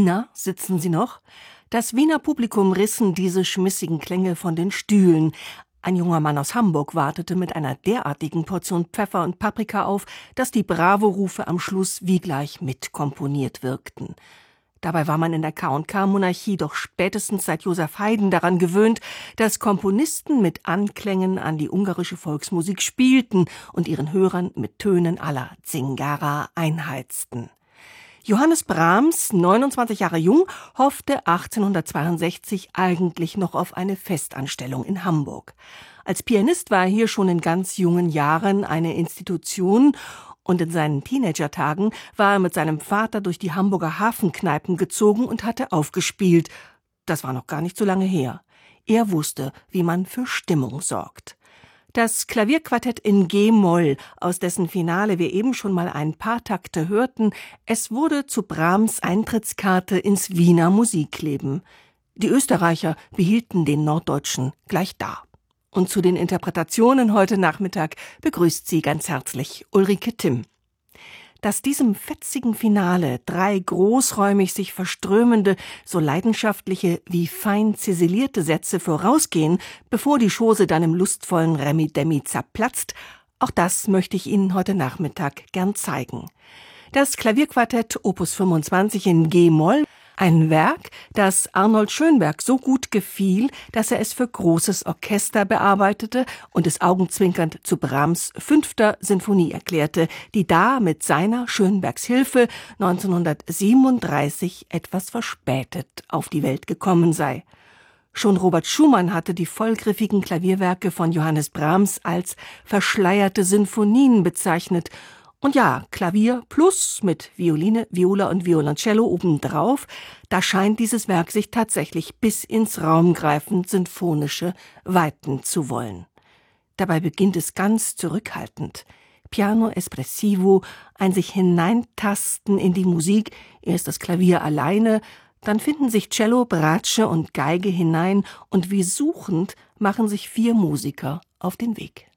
Na, sitzen Sie noch? Das Wiener Publikum rissen diese schmissigen Klänge von den Stühlen. Ein junger Mann aus Hamburg wartete mit einer derartigen Portion Pfeffer und Paprika auf, dass die Bravo-Rufe am Schluss wie gleich mitkomponiert wirkten. Dabei war man in der K&K-Monarchie doch spätestens seit Joseph Haydn daran gewöhnt, dass Komponisten mit Anklängen an die ungarische Volksmusik spielten und ihren Hörern mit Tönen aller Zingara einheizten. Johannes Brahms, 29 Jahre jung, hoffte 1862 eigentlich noch auf eine Festanstellung in Hamburg. Als Pianist war er hier schon in ganz jungen Jahren eine Institution und in seinen Teenagertagen war er mit seinem Vater durch die Hamburger Hafenkneipen gezogen und hatte aufgespielt. Das war noch gar nicht so lange her. Er wusste, wie man für Stimmung sorgt. Das Klavierquartett in G-Moll, aus dessen Finale wir eben schon mal ein paar Takte hörten, es wurde zu Brahms Eintrittskarte ins Wiener Musikleben. Die Österreicher behielten den Norddeutschen gleich da. Und zu den Interpretationen heute Nachmittag begrüßt sie ganz herzlich Ulrike Timm. Dass diesem fetzigen Finale 3 großräumig sich verströmende, so leidenschaftliche wie fein ziselierte Sätze vorausgehen, bevor die Chose dann im lustvollen Remi-Demi zerplatzt, auch das möchte ich Ihnen heute Nachmittag gern zeigen. Das Klavierquartett Opus 25 in G-Moll, ein Werk, das Arnold Schönberg so gut gefiel, dass er es für großes Orchester bearbeitete und es augenzwinkernd zu Brahms 5. Sinfonie erklärte, die da mit seiner Schönbergs Hilfe 1937 etwas verspätet auf die Welt gekommen sei. Schon Robert Schumann hatte die vollgriffigen Klavierwerke von Johannes Brahms als verschleierte Sinfonien bezeichnet. Und ja, Klavier plus mit Violine, Viola und Violoncello obendrauf, da scheint dieses Werk sich tatsächlich bis ins raumgreifend sinfonische weiten zu wollen. Dabei beginnt es ganz zurückhaltend. Piano espressivo, ein sich hineintasten in die Musik, erst das Klavier alleine, dann finden sich Cello, Bratsche und Geige hinein und wie suchend machen sich 4 Musiker auf den Weg.